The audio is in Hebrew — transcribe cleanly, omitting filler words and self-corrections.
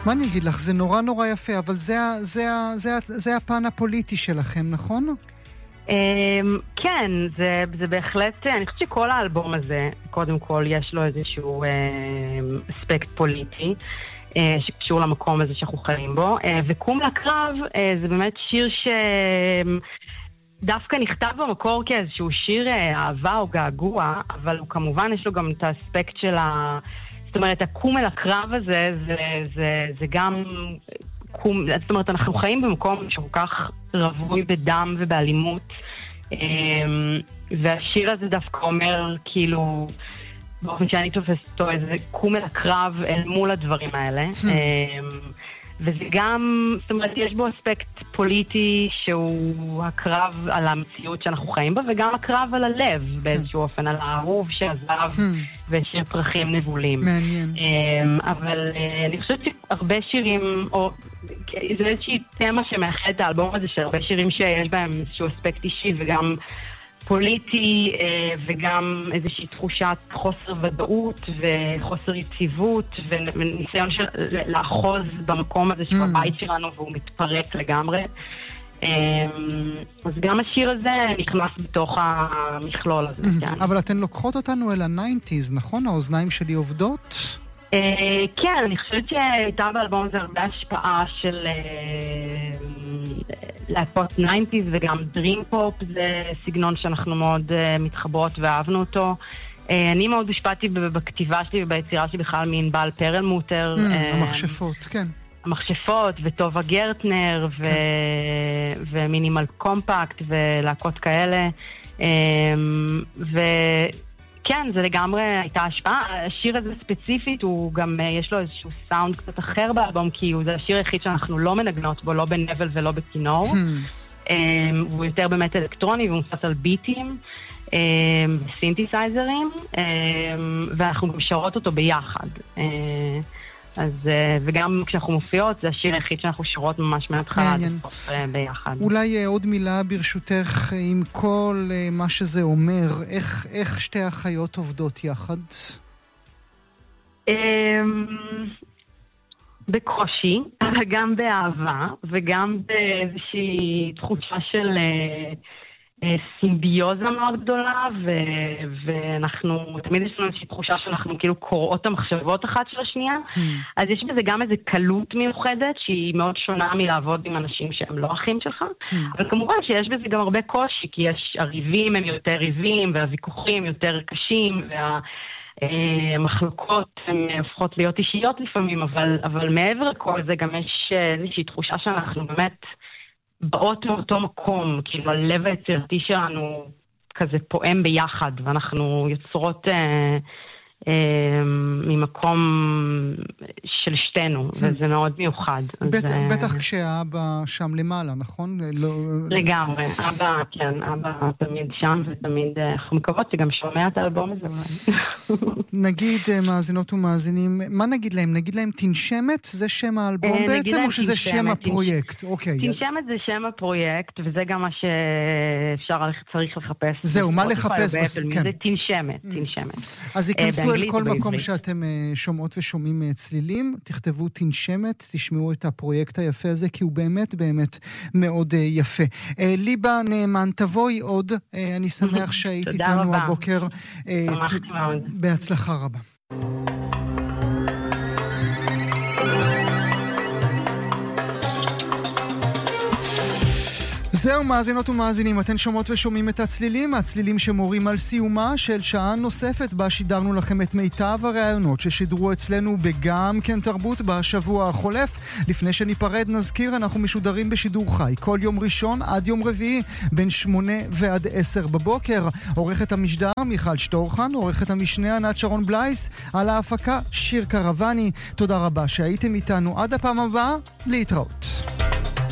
מה אני אגיד לך? זה נורא נורא יפה, אבל זה הפן הפוליטי שלכם, נכון? כן, זה בהחלט, אני חושבת שכל האלבום הזה, קודם כל, יש לו איזשהו אספקט פוליטי, שקשור למקום הזה שאנחנו חיים בו, וקום לקרב זה באמת שיר דווקא נכתב במקור כאיזשהו שיר אהבה או געגוע, אבל הוא כמובן יש לו גם את האספקט של זאת אומרת, הקום אל הקרב הזה, זה גם קום, זאת אומרת, אנחנו חיים במקום שכל כך רווי בדם ובאלימות, והשיר הזה דווקא אומר, כאילו, באופן שאני תופסת אותו, איזה קום אל הקרב אל מול הדברים האלה. וזה גם, זאת אומרת, יש בו אספקט פוליטי שהוא הקרב על המציאות שאנחנו חיים בה, וגם הקרב על הלב באיזשהו אופן, על האהוב שעזב ושיר פרחים נבולים. מעניין. אבל אני חושבת שהרבה שירים, או זה איזושהי תמה שמאחד את האלבום הזה, שהרבה שירים שיש בהם איזשהו אספקט אישי וגם פוליטי, וגם איזושהי תחושת חוסר ודאות וחוסר יציבות וניסיון של לאחוז במקום הזה של הבית שלנו והוא מתפרק לגמרי. אז גם השיר הזה נכנס בתוך המכלול הזה. אבל אתן לוקחות אותנו אל ה-90s, נכון? האוזניים שלי עובדות? כן, אני חושבת שהייתה באלבום הזה הרבה השפעה של להקות 90s וגם Dream Pop, זה סגנון שאנחנו מאוד מתחברות ואהבנו אותו. אני מאוד השפעתי בכתיבה שלי וביצירה שלי בכלל מענבל פרלמוטר. המכשפות, כן. המכשפות וטובה גרטנר ומינימל קומפקט ולהקות כאלה. כן, זה לגמרי הייתה השפעה. השיר הזה ספציפית, הוא גם, יש לו איזשהו סאונד קצת אחר באלבום, כי זה השיר היחיד שאנחנו לא מנגנות בו, לא בנבל ולא בכינור. הוא יותר באמת אלקטרוני, והוא מבוסס על ביטים, סינתסייזרים, ואנחנו גם שרות אותו ביחד. אז, וגם כשאנחנו מופיעות, זה השיר היחיד שאנחנו שרות ממש מההתחלה ביחד. אולי עוד מילה ברשותך, עם כל מה שזה אומר, איך שתי החיות עובדות יחד? בקושי, גם באהבה, וגם באיזושהי תחושה של סימביוזה מאוד גדולה, ואנחנו, תמיד יש לנו איזושהי תחושה שאנחנו כאילו קוראות את המחשבות אחת של השנייה, אז יש בזה גם איזו קלות מיוחדת, שהיא מאוד שונה מלעבוד עם אנשים שהם לא אחים שלך, אבל כמובן שיש בזה גם הרבה קושי, כי יש הריבים הם יותר ריבים, והוויכוחים יותר קשים, המחלוקות הן הופכות להיות אישיות לפעמים, אבל מעבר לכל זה גם יש איזושהי תחושה שאנחנו באמת באות מאותו מקום, כאילו הלב היצירתי שלנו כזה פועם ביחד, ואנחנו יוצרות ממקום של שתינו, וזה מאוד מיוחד. בטח כשהאבא שם למעלה, נכון? לגמרי, אבא, כן, אבא תמיד שם, ותמיד, אנחנו מקוות שגם שומע את האלבום הזה. נגיד מאזינות ומאזינים, מה נגיד להם? נגיד להם תנשמת? זה שם האלבום בעצם, או שזה שם הפרויקט? תנשמת זה שם הפרויקט, וזה גם מה שאפשר צריך לחפש. זהו, מה לחפש? זה תנשמת. אז ייכנסו אל כל מקום שאתם שומעות ושומעים צלילים, תכתבו תנשמת, תשמעו את הפרויקט היפה הזה, כי הוא באמת באמת מאוד יפה. ליבה נאמן, תבואי עוד, אני שמח שהיית איתנו הבוקר. שמחתי מאוד. בהצלחה רבה. זהו מאזינות ומאזינים, אתן שומעות ושומעים את הצלילים שמורים על סיומה של שעה נוספת בה שידרנו לכם את מיטב הרעיונות ששידרו אצלנו בגם כן תרבות בשבוע החולף. לפני שניפרד נזכיר, אנחנו משודרים בשידור חי כל יום ראשון עד יום רביעי בין 8 ועד 10 בבוקר. עורכת המשדר מיכל שטורחן, עורכת המשנה ענת שרון בלייס, על ההפקה שיר קרבני. תודה רבה שהייתם איתנו, עד הפעם הבאה, להתראות.